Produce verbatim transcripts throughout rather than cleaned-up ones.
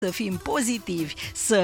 să fim pozitivi, să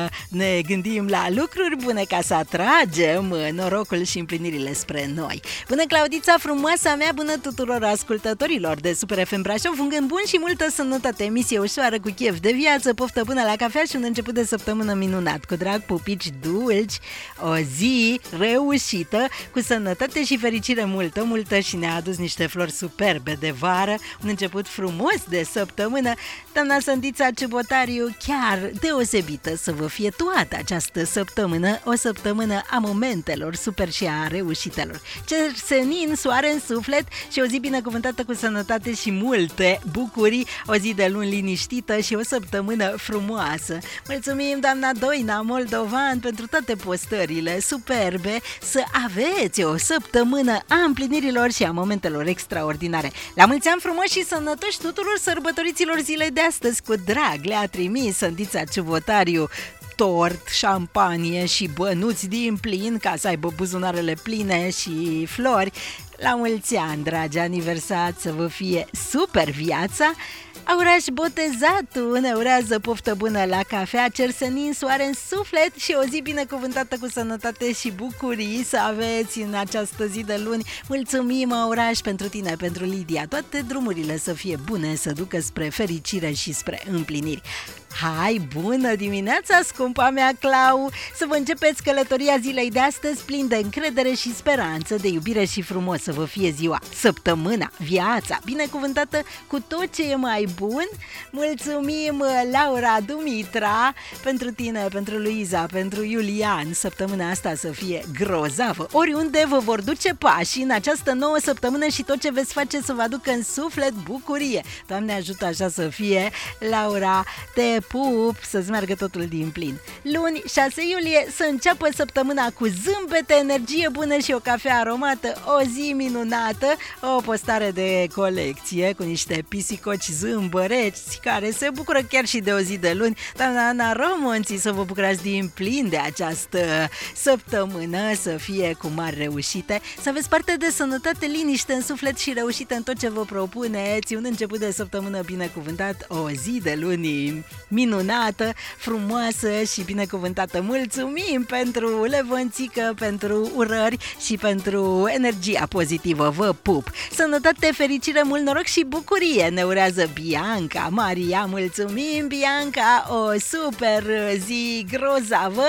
ne gândim la lucruri bune ca să atragem norocul și împlinirile spre noi. Bună, Claudița frumoasa mea, bună tuturor ascultătorilor de Super F M Brașov, un gând bun și multă sănătate, emisie ușoară cu chef de viață, poftă bună la cafea și un început de săptămână minunat. Cu drag, pupici dulci, o zi reușită, cu sănătate și fericire multă, multă și ne-a adus niște flori superbe de vară, un început frumos de săptămână. Doamna Sândița Ciubotariu, chiar deosebită să vă fie toată această săptămână, o săptămână a momentelor super și a reușitelor. Cer senin, soare în suflet și o zi binecuvântată cu sănătate și multe bucurii, o zi de luni liniștită și o săptămână frumoasă. Mulțumim, doamna Doina Moldovan, pentru toate postările superbe, să aveți o săptămână a împlinirilor și a momentelor extraordinare. La mulți ani frumoși și sănătoși tuturor sărbătoriților zilei de astăzi, cu drag le-a trimis Sândița Ciubotariu tort, șampanie și bănuți din plin ca să aibă buzunarele pline și flori. La mulți ani, dragi aniversați, să vă fie super viața. Auraș Botezatul ne urează poftă bună la cafea, cer senin, soare în suflet și o zi binecuvântată cu sănătate și bucurii să aveți în această zi de luni. Mulțumim, Auraș, pentru tine, pentru Lidia. Toate drumurile să fie bune, să ducă spre fericire și spre împliniri. Hai, bună dimineața, scumpa mea Clau! Să vă începeți călătoria zilei de astăzi plin de încredere și speranță, de iubire și frumos să vă fie ziua, săptămâna, viața, binecuvântată cu tot ce e mai bun. Mulțumim, Laura Dumitra, pentru tine, pentru Luiza, pentru Iulian, săptămâna asta să fie grozavă. Oriunde vă vor duce pașii în această nouă săptămână și tot ce veți face să vă aducă în suflet bucurie. Doamne ajută așa să fie, Laura, te pup, să-ți meargă totul din plin. Luni, șase iulie, să înceapă săptămâna cu zâmbete, energie bună și o cafea aromată, o zi minunată, o postare de colecție cu niște pisicoci zâmbăreți care se bucură chiar și de o zi de luni. Doamna Ana Romonții, să vă bucurați din plin de această săptămână, să fie cu mari reușite, să aveți parte de sănătate, liniște în suflet și reușite în tot ce vă propuneți, un început de săptămână binecuvântat, o zi de luni minunată, frumoasă și binecuvântată. Mulțumim pentru levănțică, pentru urări și pentru energia pozitivă. Vă pup! Sănătate, fericire, mult noroc și bucurie ne urează Bianca Maria. Mulțumim, Bianca! O super zi grozavă!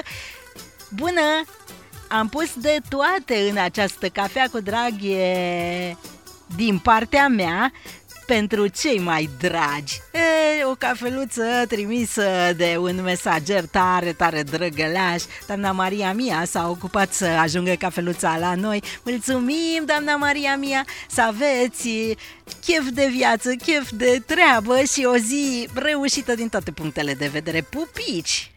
Bună! Am pus de toate în această cafea cu drag, e din partea mea, pentru cei mai dragi. E, o cafeluță trimisă de un mesager tare, tare drăgălaș. Doamna Maria Mia s-a ocupat să ajungă cafeluța la noi. Mulțumim, doamna Maria Mia, să aveți chef de viață, chef de treabă și o zi reușită din toate punctele de vedere. Pupici!